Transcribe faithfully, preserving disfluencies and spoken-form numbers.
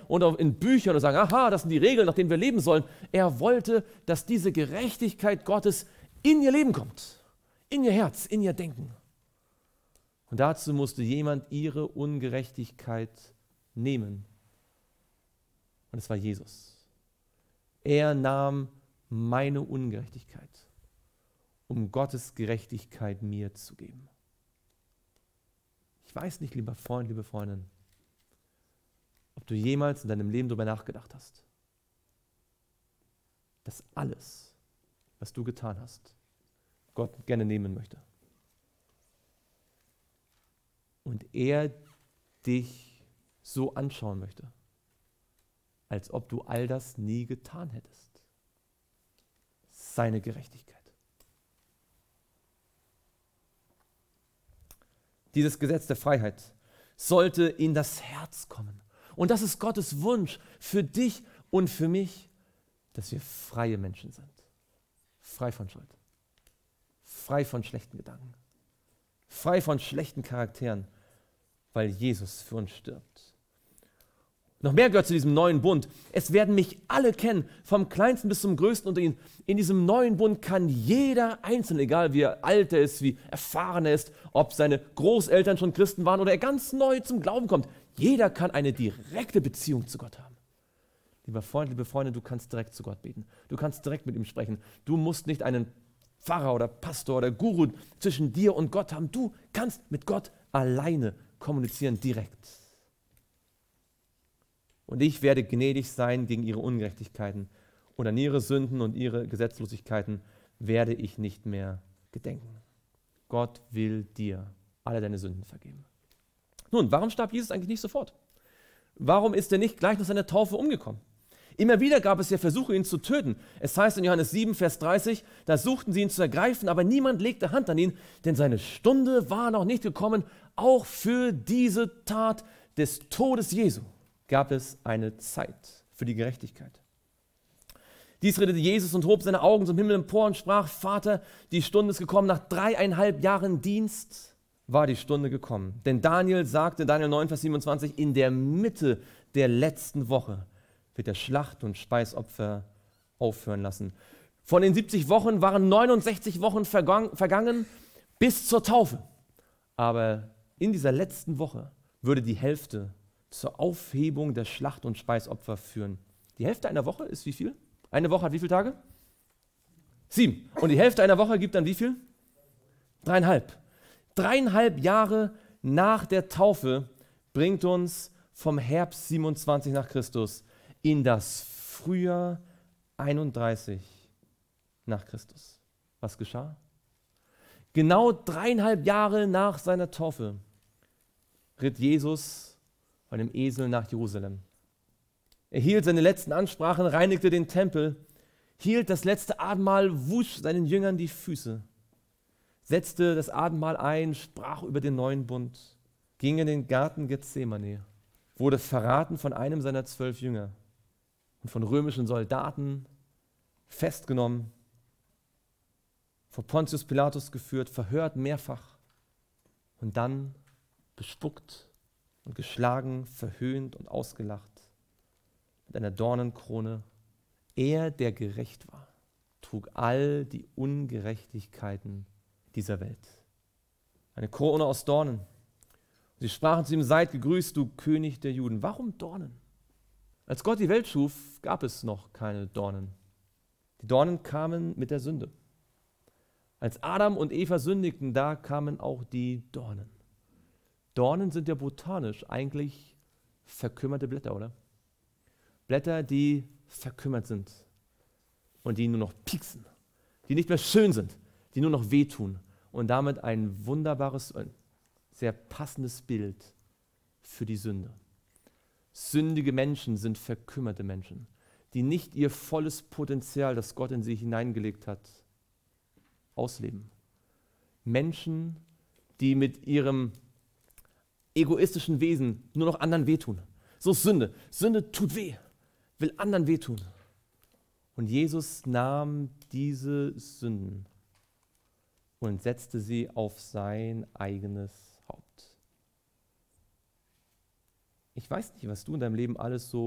und auch in Büchern und sagen, aha, das sind die Regeln, nach denen wir leben sollen. Er wollte, dass diese Gerechtigkeit Gottes in ihr Leben kommt, in ihr Herz, in ihr Denken. Und dazu musste jemand ihre Ungerechtigkeit nehmen. Und es war Jesus. Er nahm meine Ungerechtigkeit, um Gottes Gerechtigkeit mir zu geben. Ich weiß nicht, lieber Freund, liebe Freundin, ob du jemals in deinem Leben darüber nachgedacht hast, dass alles, was du getan hast, Gott gerne nehmen möchte. Und er dich so anschauen möchte, als ob du all das nie getan hättest. Seine Gerechtigkeit. Dieses Gesetz der Freiheit sollte in das Herz kommen. Und das ist Gottes Wunsch für dich und für mich, dass wir freie Menschen sind. Frei von Schuld. Frei von schlechten Gedanken. Frei von schlechten Charakteren, weil Jesus für uns stirbt. Noch mehr gehört zu diesem neuen Bund. Es werden mich alle kennen, vom Kleinsten bis zum Größten unter ihnen. In diesem neuen Bund kann jeder Einzelne, egal wie alt er ist, wie erfahren er ist, ob seine Großeltern schon Christen waren oder er ganz neu zum Glauben kommt, jeder kann eine direkte Beziehung zu Gott haben. Lieber Freund, liebe Freundin, du kannst direkt zu Gott beten. Du kannst direkt mit ihm sprechen. Du musst nicht einen Pfarrer oder Pastor oder Guru zwischen dir und Gott haben. Du kannst mit Gott alleine kommunizieren, direkt. Und ich werde gnädig sein gegen ihre Ungerechtigkeiten und an ihre Sünden und ihre Gesetzlosigkeiten werde ich nicht mehr gedenken. Gott will dir alle deine Sünden vergeben. Nun, warum starb Jesus eigentlich nicht sofort? Warum ist er nicht gleich nach seiner Taufe umgekommen? Immer wieder gab es ja Versuche, ihn zu töten. Es heißt in Johannes sieben, Vers dreißig, da suchten sie ihn zu ergreifen, aber niemand legte Hand an ihn, denn seine Stunde war noch nicht gekommen. Auch für diese Tat des Todes Jesu gab es eine Zeit für die Gerechtigkeit. Dies redete Jesus und hob seine Augen zum Himmel empor und sprach, Vater, die Stunde ist gekommen, nach dreieinhalb Jahren Dienst war die Stunde gekommen. Denn Daniel sagte, Daniel neun, Vers siebenundzwanzig, in der Mitte der letzten Woche wird der Schlacht- und Speisopfer aufhören lassen. Von den siebzig Wochen waren neunundsechzig Wochen vergang- vergangen bis zur Taufe. Aber in dieser letzten Woche würde die Hälfte zur Aufhebung der Schlacht- und Speisopfer führen. Die Hälfte einer Woche ist wie viel? Eine Woche hat wie viele Tage? Sieben. Und die Hälfte einer Woche gibt dann wie viel? Dreieinhalb. Dreieinhalb Jahre nach der Taufe bringt uns vom Herbst siebenundzwanzig nach Christus in das Frühjahr einunddreißig nach Christus. Was geschah? Genau dreieinhalb Jahre nach seiner Taufe ritt Jesus von dem Esel nach Jerusalem. Er hielt seine letzten Ansprachen, reinigte den Tempel, hielt das letzte Abendmahl, wusch seinen Jüngern die Füße, setzte das Abendmahl ein, sprach über den neuen Bund, ging in den Garten Gethsemane, wurde verraten von einem seiner zwölf Jünger und von römischen Soldaten festgenommen, vor Pontius Pilatus geführt, verhört mehrfach und dann bespuckt und geschlagen, verhöhnt und ausgelacht mit einer Dornenkrone. Er, der gerecht war, trug all die Ungerechtigkeiten dieser Welt. Eine Krone aus Dornen. Sie sprachen zu ihm, seid gegrüßt, du König der Juden. Warum Dornen? Als Gott die Welt schuf, gab es noch keine Dornen. Die Dornen kamen mit der Sünde. Als Adam und Eva sündigten, da kamen auch die Dornen. Dornen sind ja botanisch eigentlich verkümmerte Blätter, oder? Blätter, die verkümmert sind und die nur noch pieksen, die nicht mehr schön sind, die nur noch wehtun und damit ein wunderbares, ein sehr passendes Bild für die Sünde. Sündige Menschen sind verkümmerte Menschen, die nicht ihr volles Potenzial, das Gott in sie hineingelegt hat, ausleben. Menschen, die mit ihrem egoistischen Wesen nur noch anderen wehtun. So ist Sünde. Sünde tut weh, will anderen wehtun. Und Jesus nahm diese Sünden und setzte sie auf sein eigenes Haupt. Ich weiß nicht, was du in deinem Leben alles so